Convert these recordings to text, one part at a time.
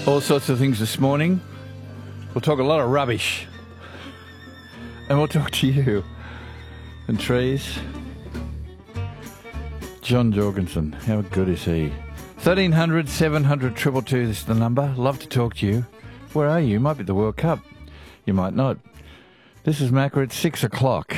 All sorts of things this morning. We'll talk a lot of rubbish. And we'll talk to you. And trees. John Jorgensen, how good is he? 1300 700 222 is the number. Love to talk to you. Where are you? Might be the World Cup. You might not. This is Macca at 6 o'clock.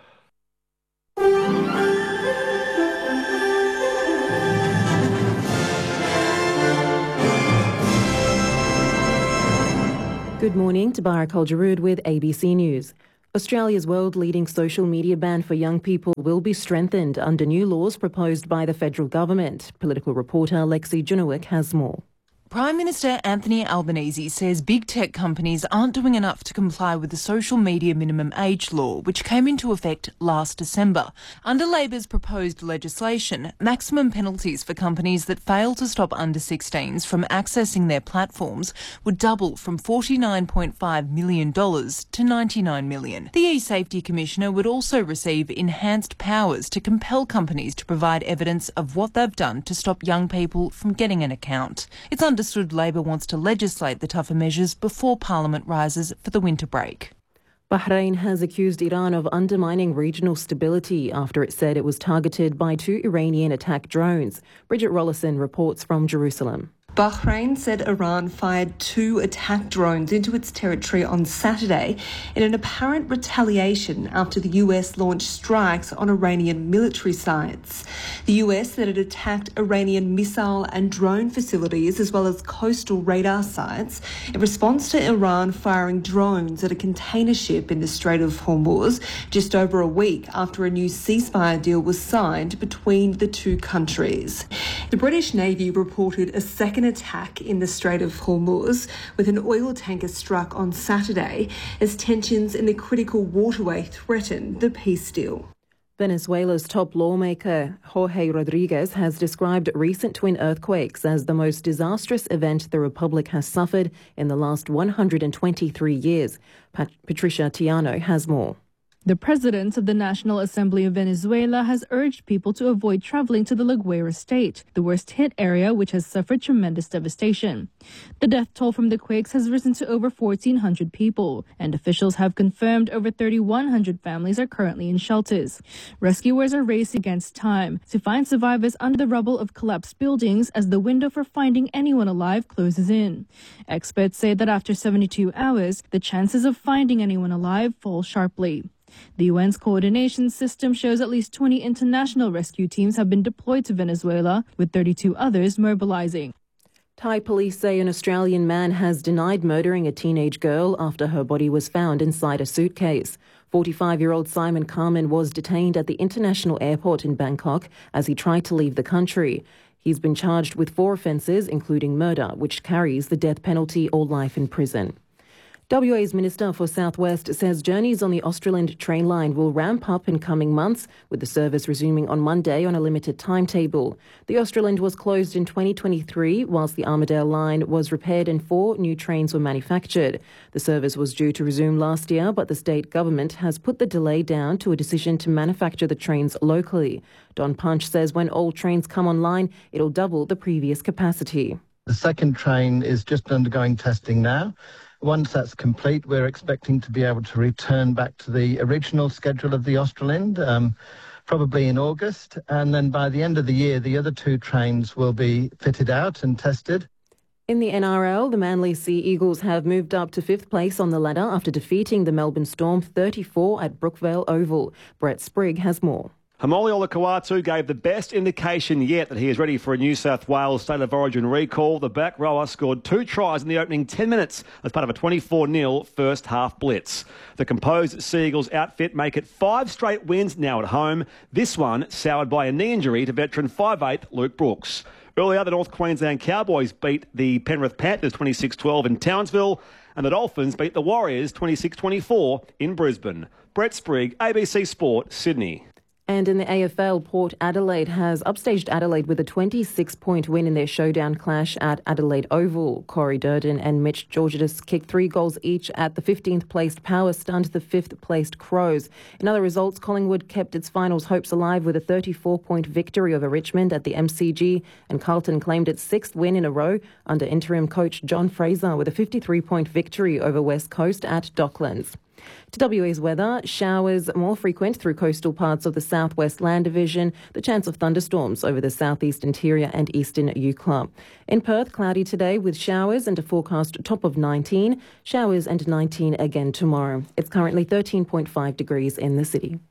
Good morning, Tabara Koljarud with ABC News. Australia's world-leading social media ban for young people will be strengthened under new laws proposed by the federal government. Political reporter Lexi Junowick has more. Prime Minister Anthony Albanese says big tech companies aren't doing enough to comply with the social media minimum age law, which came into effect last December. Under Labor's proposed legislation, maximum penalties for companies that fail to stop under 16s from accessing their platforms would double from $49.5 million to $99 million. The eSafety Commissioner would also receive enhanced powers to compel companies to provide evidence of what they've done to stop young people from getting an account. It's understood Labor wants to legislate the tougher measures before Parliament rises for the winter break. Bahrain has accused Iran of undermining regional stability after it said it was targeted by 2 Iranian attack drones. Bridget Rollison reports from Jerusalem. Bahrain said Iran fired 2 attack drones into its territory on Saturday in an apparent retaliation after the US launched strikes on Iranian military sites. The US said it attacked Iranian missile and drone facilities as well as coastal radar sites in response to Iran firing drones at a container ship in the Strait of Hormuz just over a week after a new ceasefire deal was signed between the two countries. The British Navy reported a second attack in the Strait of Hormuz with an oil tanker struck on Saturday as tensions in the critical waterway threatened the peace deal. Venezuela's top lawmaker, Jorge Rodriguez, has described recent twin earthquakes as the most disastrous event the Republic has suffered in the last 123 years. Patricia Tiano has more. The president of the National Assembly of Venezuela has urged people to avoid traveling to the La Guaira state, the worst-hit area which has suffered tremendous devastation. The death toll from the quakes has risen to over 1,400 people, and officials have confirmed over 3,100 families are currently in shelters. Rescuers are racing against time to find survivors under the rubble of collapsed buildings as the window for finding anyone alive closes in. Experts say that after 72 hours, the chances of finding anyone alive fall sharply. The UN's coordination system shows at least 20 international rescue teams have been deployed to Venezuela, with 32 others mobilizing. Thai police say an Australian man has denied murdering a teenage girl after her body was found inside a suitcase. 45-year-old Simon Carmen was detained at the international airport in Bangkok as he tried to leave the country. He's been charged with 4 offences, including murder, which carries the death penalty or life in prison. WA's Minister for South West says journeys on the Australand train line will ramp up in coming months, with the service resuming on Monday on a limited timetable. The Australand was closed in 2023, whilst the Armidale line was repaired and 4 new trains were manufactured. The service was due to resume last year, but the state government has put the delay down to a decision to manufacture the trains locally. Don Punch says when all trains come online, it'll double the previous capacity. The second train is just undergoing testing now. Once that's complete, we're expecting to be able to return back to the original schedule of the Australand, probably in August. And then by the end of the year, the other 2 trains will be fitted out and tested. In the NRL, the Manly Sea Eagles have moved up to 5th place on the ladder after defeating the Melbourne Storm 34 at Brookvale Oval. Brett Sprigg has more. Hamoli Olakau'atu gave the best indication yet that he is ready for a New South Wales State of Origin recall. The back rower scored 2 tries in the opening 10 minutes as part of a 24-0 first half blitz. The composed Sea Eagles outfit make it 5 straight wins now at home, this one soured by a knee injury to veteran 5'8" Luke Brooks. Earlier, the North Queensland Cowboys beat the Penrith Panthers 26-12 in Townsville, and the Dolphins beat the Warriors 26-24 in Brisbane. Brett Sprigg, ABC Sport, Sydney. And in the AFL, Port Adelaide has upstaged Adelaide with a 26-point win in their showdown clash at Adelaide Oval. Corey Durden and Mitch Georgiadis kicked 3 goals each at the 15th-placed Power, stunned the 5th-placed Crows. In other results, Collingwood kept its finals hopes alive with a 34-point victory over Richmond at the MCG, and Carlton claimed its 6th win in a row under interim coach John Fraser with a 53-point victory over West Coast at Docklands. To WA's weather, showers more frequent through coastal parts of the southwest land division, the chance of thunderstorms over the southeast interior and eastern Eucla. In Perth, cloudy today with showers and a forecast top of 19, showers and 19 again tomorrow. It's currently 13.5 degrees in the city.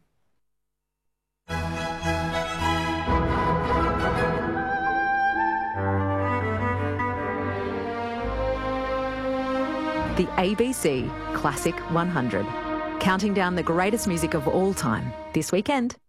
The ABC Classic 100. Counting down the greatest music of all time this weekend.